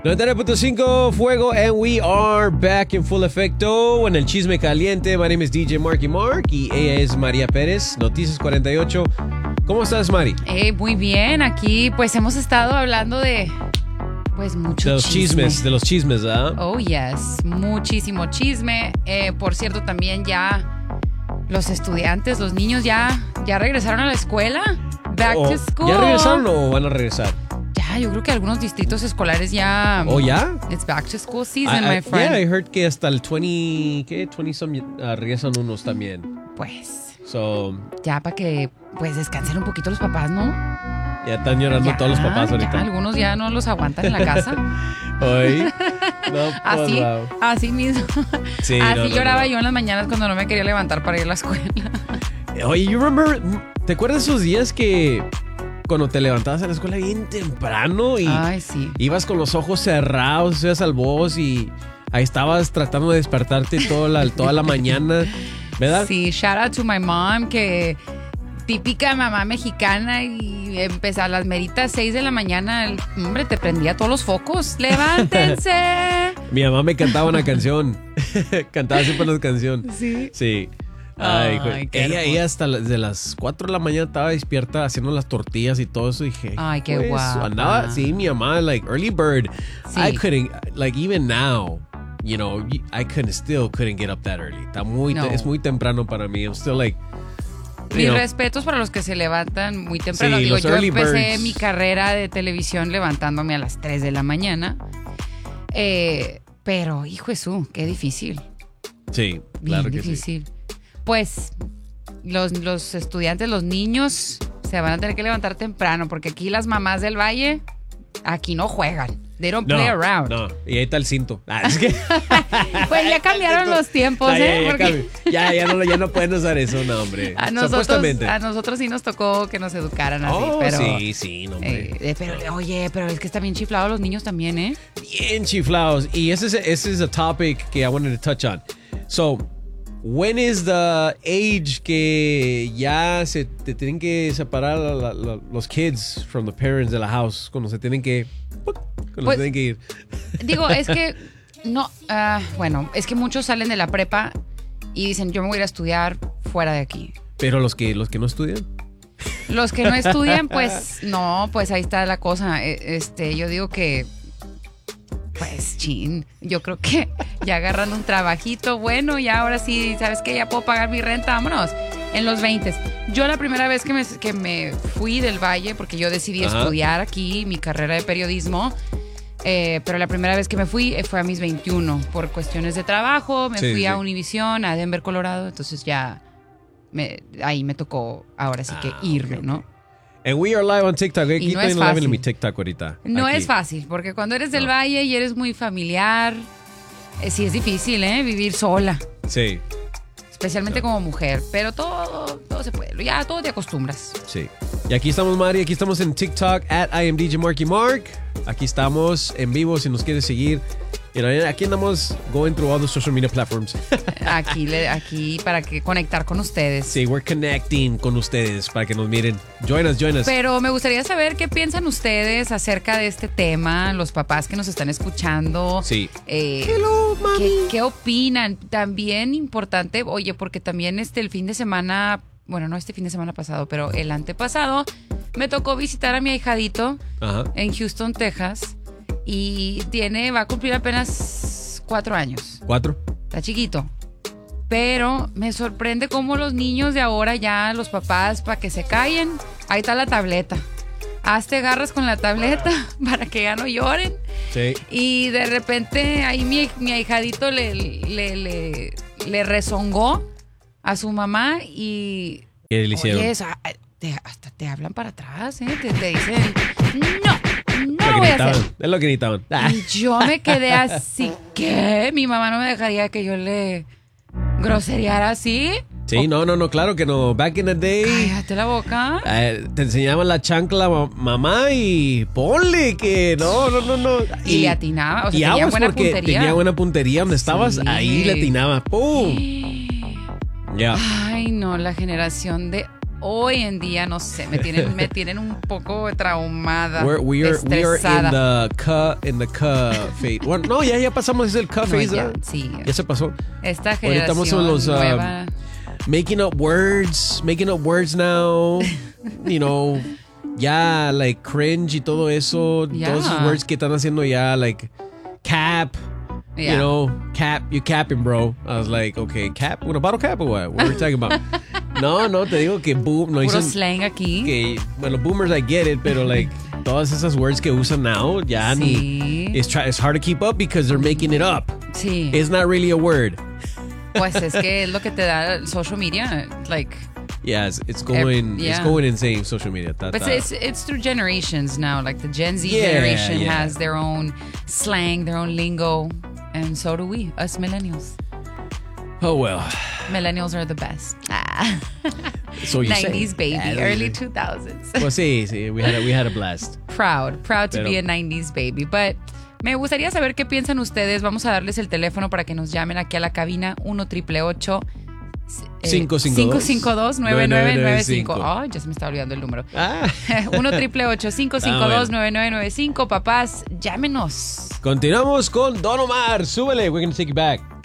99.5 Fuego, and we are back in full efecto en el chisme caliente. My name is DJ Marky Mark y ella es María Pérez, Noticias 48. ¿Cómo estás, Mari? Muy bien, aquí pues hemos estado hablando de mucho de los chismes, ¿ah? Oh, yes, muchísimo chisme. Por cierto, también ya los estudiantes, los niños ya regresaron a la escuela. Back to school. ¿Ya regresaron o van a regresar? Ya, yo creo que algunos distritos escolares ya... ¿Oh, ya? It's back to school season, my friend. Yeah, I heard que hasta el 20 some regresan unos también. Pues... So... Ya para que descansen un poquito los papás, ¿no? Ya están llorando todos los papás ahorita. Ya, algunos ya no los aguantan en la casa. Hoy. No, así mismo. Sí, así lloraba yo en las mañanas cuando no me quería levantar para ir a la escuela. Oye, ¿te acuerdas esos días que cuando te levantabas a la escuela bien temprano y sí, ibas con los ojos cerrados, ibas al bus y ahí estabas tratando de despertarte toda la mañana, ¿verdad? Sí, shout out to my mom, que típica mamá mexicana, y empezaba a las meritas 6 de la mañana, el hombre te prendía todos los focos. ¡Levántense! Mi mamá me cantaba una canción. Cantaba siempre una canción. Sí. Sí. Ay, ella hasta desde las 4 de la mañana estaba despierta haciendo las tortillas y todo eso. Y dije, ay, qué guapa. Andaba, sí, mi mamá, like early bird. Sí. I couldn't, like even now, you know, I couldn't get up that early. Es muy temprano para mí. I'm still like... Mis respetos para los que se levantan muy temprano. Sí, Digo, yo empecé birds. mi carrera de televisión levantándome a las 3 de la mañana. Pero, hijo Jesús, qué difícil. Sí, claro bien que difícil. Sí. Pues los estudiantes, los niños se van a tener que levantar temprano, porque aquí las mamás del valle, aquí no juegan. They don't play around. No, y ahí está el cinto. Es que... Pues ya cambiaron los tiempos, Ya no pueden usar eso, no, hombre. A nosotros sí nos tocó que nos educaran así, pero... Sí, no, hombre. Pero es que están bien chiflados los niños también, ¿eh? Bien chiflados. Y ese es a topic que I wanted to touch on. So, when is the age que ya te tienen que separar los kids from the parents de la house? Cuando se tienen que... Pues, tienen que ir. Digo, es que no, es que muchos salen de la prepa y dicen, yo me voy a ir a estudiar fuera de aquí. Pero los que no estudian. Los que no estudian, pues no, pues ahí está la cosa. Yo digo que, pues yo creo que ya agarrando un trabajito bueno, ya ahora sí, ¿sabes qué? Ya puedo pagar mi renta, vámonos. En los 20. Yo la primera vez que me fui del Valle, porque yo decidí estudiar aquí mi carrera de periodismo, pero la primera vez que me fui fue a mis 21 por cuestiones de trabajo. Me fui a Univision, a Denver, Colorado, entonces ya ahí me tocó ahora sí que irme, ¿no? And we are live on TikTok. Y no es fácil. En mi TikTok ahorita. No aquí. Es fácil, porque cuando eres del Valle y eres muy familiar, sí es difícil, vivir sola. Sí. Especialmente como mujer, pero todo se puede, ya todo te acostumbras. Sí. Y aquí estamos, Mari, aquí estamos en TikTok @IamDJMarkyMark. Aquí estamos en vivo si nos quieres seguir. Aquí andamos going through all the social media platforms. Aquí para que conectar con ustedes. Sí, we're connecting con ustedes para que nos miren. Join us. Pero me gustaría saber qué piensan ustedes acerca de este tema, los papás que nos están escuchando. Sí. Hello, mami. ¿Qué opinan? También importante, oye, porque también el fin de semana, bueno, no este fin de semana pasado, pero el antepasado, me tocó visitar a mi ahijadito en Houston, Texas. Y va a cumplir apenas 4 años. 4. Está chiquito. Pero me sorprende cómo los niños de ahora ya, los papás, para que se callen, ahí está la tableta. Hazte garras con la tableta para que ya no lloren. Sí. Y de repente ahí mi ahijadito le rezongó a su mamá y... ¿Qué le hicieron? Oye, hasta te hablan para atrás, te dicen, no lo voy a hacer. Es lo que necesitaban. Y yo me quedé así, ¿qué? Mi mamá no me dejaría que yo le grosereara así. Sí, no, claro que no. Back in the day. Cállate la boca. Te enseñaban la chancla mamá y ponle que no. Y le atinaba, o sea, tenía buena puntería. Tenía buena puntería donde estabas, ahí le atinaba. ¡Pum! Ya. Ay, no, la generación de hoy en día, no sé, me tienen un poco traumada, We are estresada. in the phase. Bueno, no, ya pasamos el phase. ya, sí. Ya se pasó. Esta Ahorita generación estamos en los nueva. making up words now. You know, ya like cringe y todo eso. Yeah. Todos esos words que están haciendo ya, like cap. Yeah. You know, you capping, bro. I was like, okay, cap, una bottle cap or what? What are we talking about? No, te digo que boom, no Puro dicen slang aquí. que, bueno, boomers I get it, pero like todas esas words que usan now ya Sí. it's hard to keep up because they're making it up. Sí. It's not really a word. Pues es que es lo que te da el social media, like. Yeah, it's going yeah. it's going insane. Social media. But it's through generations now. Like the Gen Z Yeah, generation yeah. has their own slang, their own lingo, and so do we, us millennials. Oh well. Millennials are the best. So you 90s say. baby, Yeah, early 2000s. Well, sí, we had a blast. Proud to Pero- be a 90s baby. But me gustaría saber qué piensan ustedes. Vamos a darles el teléfono para que nos llamen aquí a la cabina 1-888 552 552-9995. Ay, ya se me está olvidando el número. 1-888-552-9995. Papás, llámenos. Continuamos con Don Omar. Súbele. We're going to take you back.